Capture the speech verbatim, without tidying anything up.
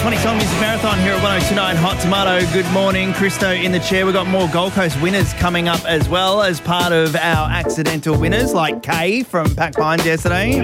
twenty Song Music Marathon here at one oh two point nine Hot Tomato. Good morning. Christo in the chair. We've got more Gold Coast winners coming up as well as part of our accidental winners like Kay from Pack Pines yesterday.